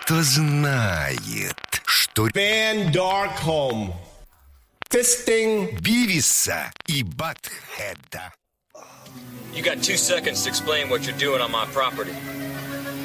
кто знает, что Van Darkholme. Fisting Бивиса и Батхеда. You got 2 seconds to explain what you're doing on my property.